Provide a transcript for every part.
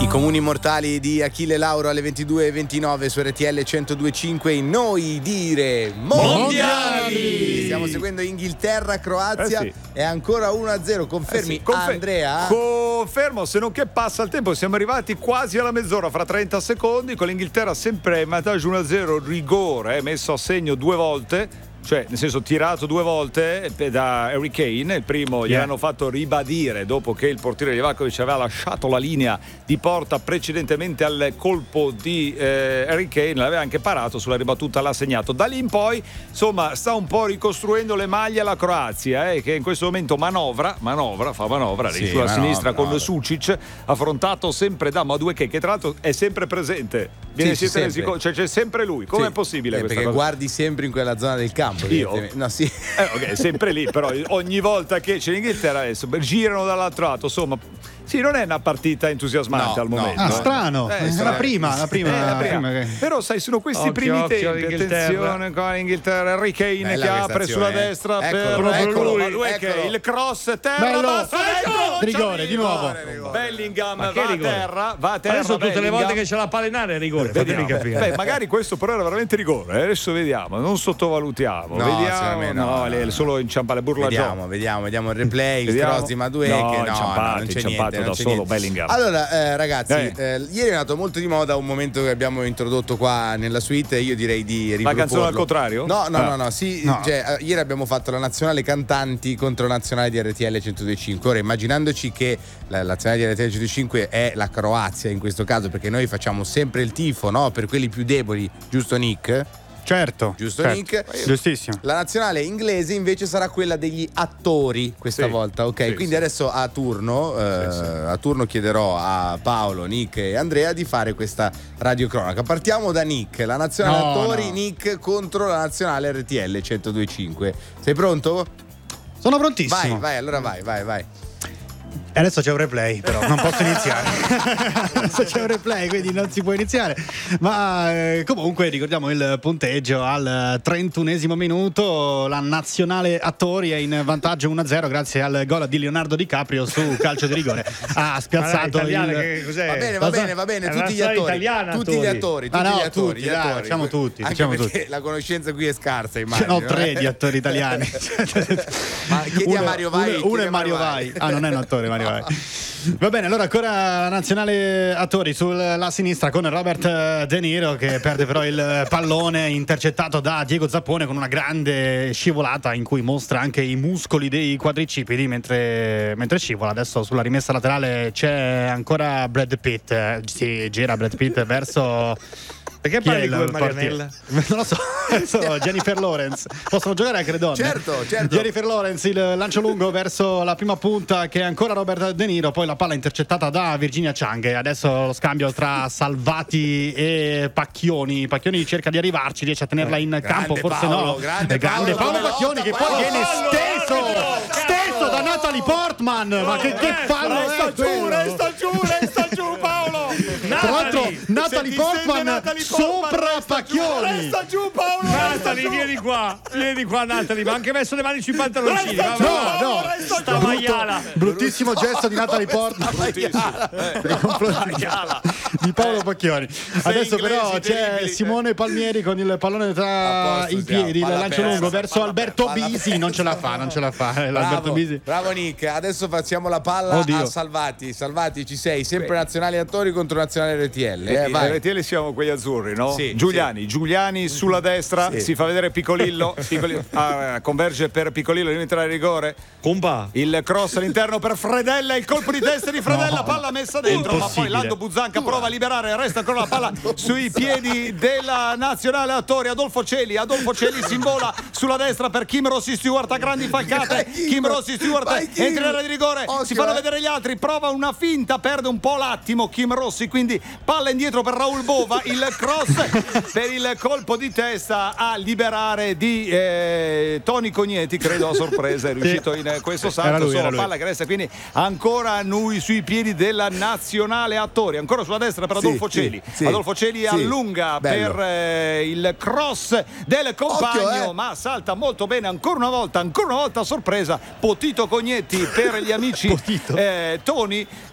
I comuni mortali di Achille Lauro alle 22:29 su RTL 102.5. Noi dire mondiali. Stiamo seguendo Inghilterra-Croazia. Sì. È ancora 1-0. Confermi, Andrea? Confermo, se non che passa il tempo. Siamo arrivati quasi alla mezz'ora, fra 30 secondi, con l'Inghilterra sempre in vantaggio 1-0, rigore messo a segno 2 volte. Cioè, nel senso, tirato 2 volte da Harry Kane. Il primo gliel'hanno fatto ribadire dopo che il portiere Livakovic aveva lasciato la linea di porta precedentemente al colpo di Harry Kane, l'aveva anche parato, sulla ribattuta l'ha segnato. Da lì in poi, insomma, sta un po' ricostruendo le maglie la Croazia, che in questo momento fa manovra lì sulla sinistra con Sucic, affrontato sempre da Madueke, che tra l'altro è sempre presente. Siete resi conto? Cioè, c'è sempre lui. Com'è possibile questa perché cosa? guardi sempre in quella zona del campo. Io? No, sì. Ok, sempre lì, però ogni volta che c'è l'Inghilterra adesso girano dall'altro lato, insomma. Sì, non è una partita entusiasmante al momento. Strano. La prima. Però sai, sono questi primi tempi. Attenzione con l'Inghilterra. Harry Kane che apre sulla destra per lui. Il cross terra, basso, rigore di nuovo. Bellingham va a terra. Adesso tutte le volte che c'è la palla in area è rigore. Fatemi capire. Magari questo però era veramente rigore. Adesso vediamo, non sottovalutiamo. Vediamo. È solo inciampa le burla. Vediamo il replay. Il cross di Madueke. Non c'è niente. Da solo Bellingham. Allora, ragazzi, ieri è nato molto di moda un momento che abbiamo introdotto qua nella suite. Io direi di riproporlo. La canzone al contrario? No. Cioè, ieri abbiamo fatto la nazionale cantanti contro la nazionale di RTL 102.5. Ora, immaginandoci che la nazionale di RTL 102.5 è la Croazia in questo caso, perché noi facciamo sempre il tifo, no? Per quelli più deboli, giusto Nick? Certo. Nick? Giustissimo. La nazionale inglese invece sarà quella degli attori questa volta, ok? Quindi adesso a turno chiederò a Paolo, Nick e Andrea di fare questa radiocronaca. Partiamo da Nick, la nazionale attori. Nick contro la nazionale RTL 102.5. Sei pronto? Sono prontissimo. Vai, allora vai. Adesso c'è un replay, però non posso iniziare. Adesso c'è un replay, quindi non si può iniziare. Ma comunque ricordiamo il punteggio al 31esimo minuto. La nazionale attori è in vantaggio 1-0 grazie al gol di Leonardo DiCaprio su calcio di rigore. Ha spiazzato che cos'è? Va bene, tutti gli attori. Tutti gli attori. Facciamo tutti. Perché la conoscenza qui è scarsa, immagino. No, 3 di attori italiani. Ma chiedi a Mario Vai. Uno è Mario Vai. Non è un attore, Mario Vai. Va bene, allora ancora nazionale attori sulla sinistra con Robert De Niro che perde però il pallone, intercettato da Diego Zappone con una grande scivolata in cui mostra anche i muscoli dei quadricipiti mentre scivola. Adesso sulla rimessa laterale c'è ancora Brad Pitt, si gira Brad Pitt verso... Perché parli come Marianella? Non lo so, Jennifer Lawrence. Possono giocare anche le donne. Certo. Jennifer Lawrence, il lancio lungo verso la prima punta che è ancora Robert De Niro, poi la palla intercettata da Virginia Chang. E adesso lo scambio tra Salvati e Pacchioni. Pacchioni cerca di arrivarci, riesce a tenerla in campo, forse Paolo, no. Grande Paolo Pacchioni che poi viene steso da Natalie Portman. Ma che fallo è quello? Resta giù Paolo. Tra l'altro Natalie Portman sopra Pacchioni. Resta giù Paolo. Natalie, vieni qua Natalie, ma ha anche messo le mani sui pantaloncini. No. Sta maiala. Bruttissimo gesto di Natalie Portman nei confronti di Paolo Pacchioni. Adesso però c'è Simone Palmieri con il pallone tra i piedi, il lancio lungo verso Alberto Bisi. Non ce la fa l'Alberto Bisi. Bravo Nick, adesso passiamo la palla a Salvati. Salvati, ci sei, sempre nazionali attori contro nazionale RTL. Vai. RTL siamo quegli azzurri, no? Sì, Giuliani sulla destra, si fa vedere Piccolillo, converge per Piccolillo, deve entrare in rigore. Compa. Il cross all'interno per Fredella, il colpo di testa di Fredella, palla messa dentro, ma poi Lando Buzzanca prova a liberare, resta ancora la palla sui piedi della nazionale attori. Adolfo Celi si invola sulla destra per Kim Rossi Stewart a grandi falcate. Kim Rossi Stewart entra in area di rigore, si fanno vedere gli altri, prova una finta, perde un po' l'attimo Kim Rossi, quindi palla indietro per Raul Bova, il cross per il colpo di testa a liberare di Toni Cognetti, credo a sorpresa è riuscito in questo salto, solo palla che resta quindi ancora lui sui piedi della nazionale attori, ancora sulla destra per Adolfo Celi. Adolfo Celi allunga per il cross del compagno, ma salta molto bene ancora una volta a sorpresa Potito Cognetti per gli amici Toni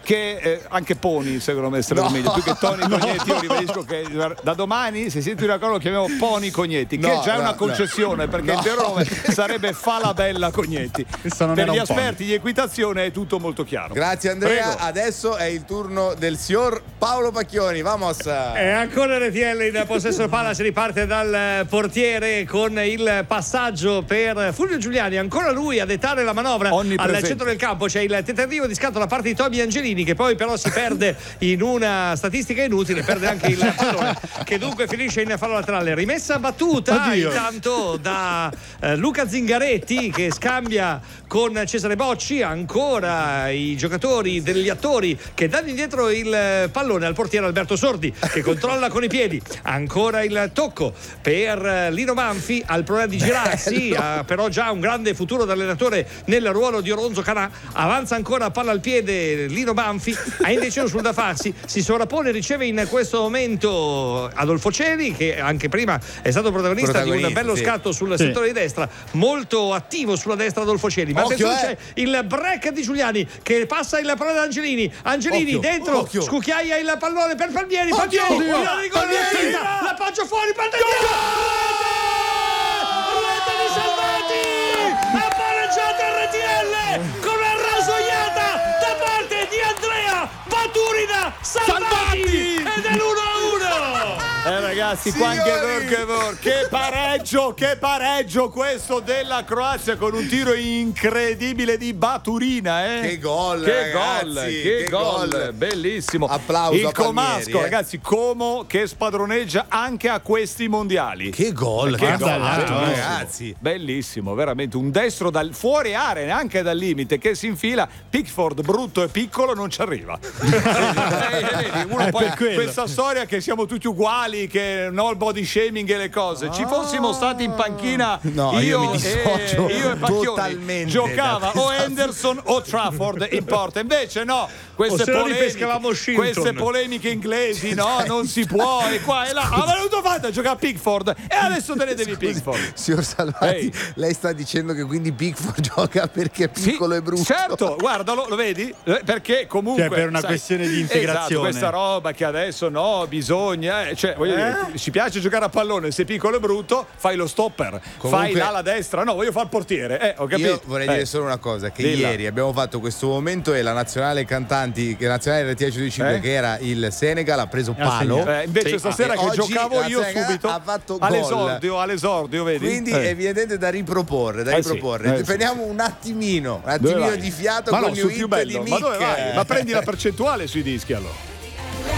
che anche Pony secondo me sarebbe meglio, più che Tony Cognetti. Io ribadisco che da domani, se senti una cosa, lo chiamiamo Pony Cognetti, che è già una concessione, perché il vero nome sarebbe Falabella Cognetti. Per gli esperti di equitazione è tutto molto chiaro. Grazie Andrea. Prego. Adesso è il turno del signor Paolo Pacchioni. Vamos. E ancora RTL in possesso palla, si riparte dal portiere con il passaggio per Fulvio Giuliani, ancora lui a dettare la manovra. Al centro del campo c'è il tentativo di scatto da parte di Toby Angelini, che poi però si perde in una statistica inutile, perde anche il pallone, che dunque finisce in fallo laterale. Rimessa battuta intanto da Luca Zingaretti, che scambia con Cesare Bocci. Ancora i giocatori degli attori che danno indietro il pallone al portiere Alberto Sordi, che controlla con i piedi. Ancora il tocco per Lino Banfi, al problema di girarsi, ha però già un grande futuro da allenatore nel ruolo di Oronzo Canà. Avanza ancora palla al piede Lino Banfi, ha indeciso sul da farsi, si sovrappone, riceve in questo momento Adolfo Celi, che anche prima è stato protagonista di un bello scatto sul settore di destra, molto attivo sulla destra Adolfo Celi. Ma attenzione, c'è il break di Giuliani che passa il pallone ad Angelini. Dentro, scucchiaia il pallone per Palmieri. L'appoggio fuori, rete di Salvati, ha pareggiato RTL con la rasoiata da parte di Andrea Baturina Salvati ed è l'1-1. Ragazzi, che pareggio questo della Croazia, con un tiro incredibile di Baturina, Che gol, che gol, bellissimo. Applauso il a Palmieri, Comasco, ragazzi, Como che spadroneggia anche a questi mondiali. Che gol, ragazzi, bellissimo, veramente un destro dal fuori area, neanche dal limite, che si infila. Pickford, brutto e piccolo, non ci arriva. Vedi, uno poi questa storia che siamo tutti uguali, che no, il body shaming e le cose. Ci fossimo stati in panchina, io mi dissocio io e Pacchioni, totalmente giocava o Henderson o Trafford in porta. Invece no, queste polemiche inglesi, no, non si può, e qua e là. Ha voluto fare a giocare a Pickford e adesso tenetevi Pickford. Signor Salvati, lei sta dicendo che quindi Pickford gioca perché è piccolo e brutto? Certo, guardalo, lo vedi? Perché comunque per una questione di integrazione. Esatto, questa roba che adesso bisogna, voglio dire, ci piace giocare a pallone, se piccolo e brutto fai lo stopper, fai l'ala destra, no, voglio fare il portiere, ho capito. Io vorrei dire solo una cosa, che ieri abbiamo fatto questo momento e la nazionale cantanti, che nazionale RTL 105, che era il Senegal, ha preso palo. Invece stasera che giocavo io subito ha fatto all'esordio, vedi? Quindi è evidente da riproporre, prendiamo un attimino di fiato con New Hit di Mick. Ma prendi la percentuale sui dischi allora.